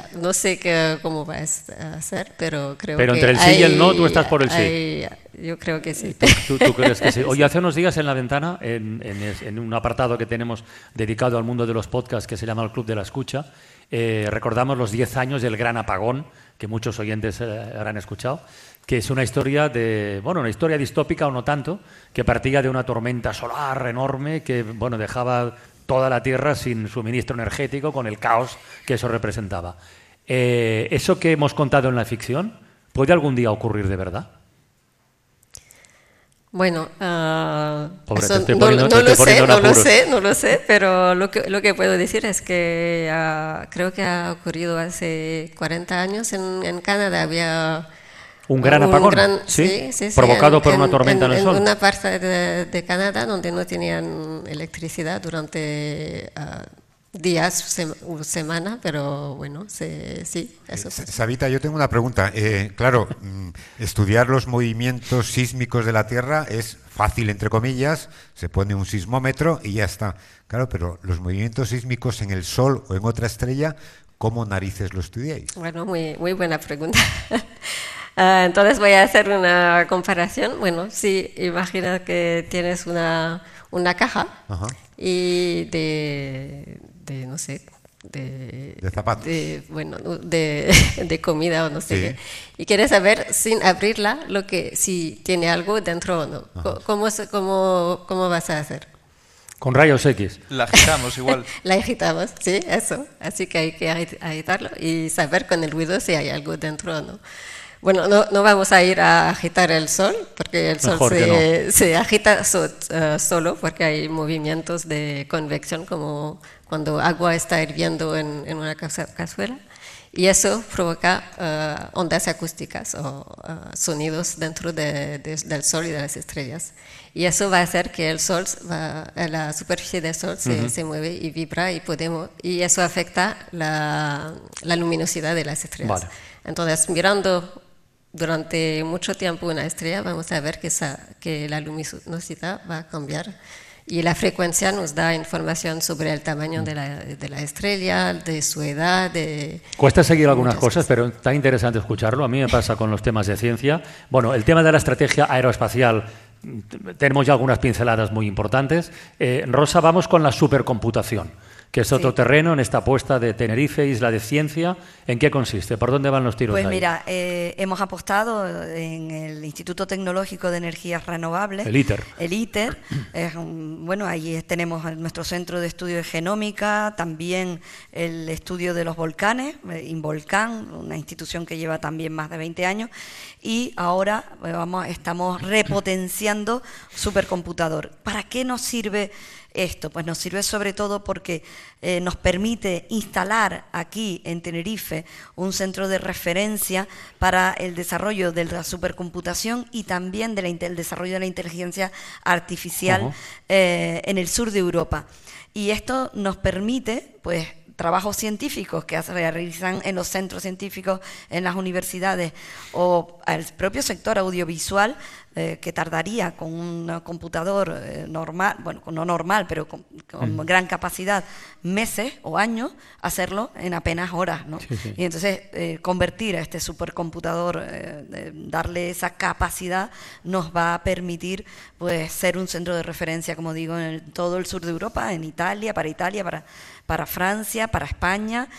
no sé cómo va a ser, pero creo que... Pero entre el sí y el no, tú estás por el sí. Yo creo que sí. ¿Tú crees que sí? Oye, hace unos días en La Ventana, en un apartado que tenemos dedicado al mundo de los podcasts que se llama el Club de la Escucha, recordamos los 10 años del gran apagón, que muchos oyentes habrán escuchado, que es una historia una historia distópica o no tanto, que partía de una tormenta solar enorme que, dejaba toda la Tierra sin suministro energético, con el caos que eso representaba. ¿Eso que hemos contado en la ficción puede algún día ocurrir de verdad? Bueno, Pobre, eso no lo sé, pero lo que puedo decir es que creo que ha ocurrido hace 40 años en Canadá. Había un gran apagón, sí, provocado por una tormenta en el sol. En una parte de Canadá donde no tenían electricidad durante días o semana, pero bueno, sí, eso pasó. Savita, yo tengo una pregunta. Claro, estudiar los movimientos sísmicos de la Tierra es fácil, entre comillas, se pone un sismómetro y ya está. Claro, pero los movimientos sísmicos en el Sol o en otra estrella, ¿cómo narices lo estudiáis? Bueno, muy buena pregunta. Entonces voy a hacer una comparación. Bueno, sí, imagina que tienes una caja. Ajá. Y de no sé, de zapatos, de comida o no sé qué, y quieres saber sin abrirla si tiene algo dentro o no. ¿Cómo vas a hacer? Con rayos X. La agitamos igual. La agitamos, sí, eso. Así que hay que agitarlo y saber con el ruido si hay algo dentro o no. Bueno, no vamos a ir a agitar el Sol, porque el Sol se agita solo, porque hay movimientos de convección, como cuando agua está hirviendo en una cazuela, y eso provoca ondas acústicas o sonidos dentro del Sol y de las estrellas. Y eso va a hacer que el Sol, la superficie del Sol se mueve y vibra, y eso afecta la luminosidad de las estrellas. Vale. Entonces, mirando durante mucho tiempo una estrella, vamos a ver que la luminosidad va a cambiar, y la frecuencia nos da información sobre el tamaño de la estrella, de su edad. Cuesta seguir algunas cosas, pero es tan interesante escucharlo. A mí me pasa con los temas de ciencia. Bueno, el tema de la estrategia aeroespacial, tenemos ya algunas pinceladas muy importantes. Rosa, vamos con la supercomputación, que es otro terreno en esta apuesta de Tenerife, isla de ciencia. ¿En qué consiste? ¿Por dónde van los tiros ahí? Pues mira, hemos apostado en el Instituto Tecnológico de Energías Renovables. El ITER. El ITER. Ahí tenemos nuestro centro de estudio de genómica, también el estudio de los volcanes, Involcan, una institución que lleva también más de 20 años, y ahora estamos repotenciando supercomputador. ¿Para qué nos sirve esto? Pues nos sirve sobre todo porque nos permite instalar aquí en Tenerife un centro de referencia para el desarrollo de la supercomputación y también el desarrollo de la inteligencia artificial en el sur de Europa. Y esto nos permite, pues, trabajos científicos que se realizan en los centros científicos, en las universidades, o al propio sector audiovisual, que tardaría con un computador normal, bueno, no normal, pero con gran capacidad, meses o años, hacerlo en apenas horas, ¿no? Sí. Y entonces convertir a este supercomputador, darle esa capacidad, nos va a permitir, pues, ser un centro de referencia, como digo, en todo el sur de Europa, en Italia, para Francia, para España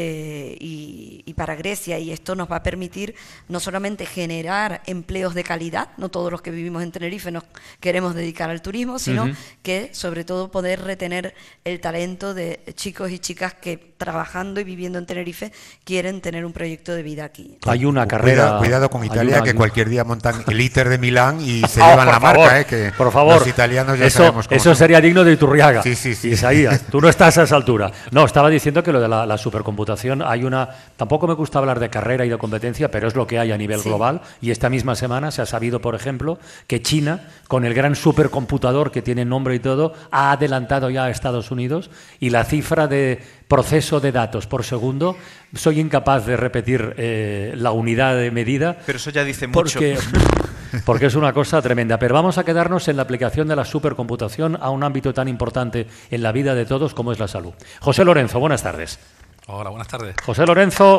y para Grecia. Y esto nos va a permitir no solamente generar empleos de calidad, no todos los que vivimos en Tenerife nos queremos dedicar al turismo, sino que sobre todo poder retener el talento de chicos y chicas que trabajando y viviendo en Tenerife quieren tener un proyecto de vida aquí. Hay una carrera... Cuidado con Italia, que cualquier día montan el ITER de Milán y se llevan la marca, que por favor, los italianos ya sabemos cómo eso sería digno de Iturriaga. Sí. Isaías, tú no estás a esa altura. No, estaba diciendo que lo de la supercomputación tampoco me gusta hablar de carrera y de competencia, pero es lo que hay a nivel global, y esta misma semana se ha sabido, por ejemplo, que China, con el gran supercomputador que tiene nombre y todo, ha adelantado ya a Estados Unidos, y la cifra de proceso de datos por segundo, soy incapaz de repetir la unidad de medida. Pero eso ya dice mucho. Porque es una cosa tremenda. Pero vamos a quedarnos en la aplicación de la supercomputación a un ámbito tan importante en la vida de todos como es la salud. José Lorenzo, buenas tardes. Hola, buenas tardes. José Lorenzo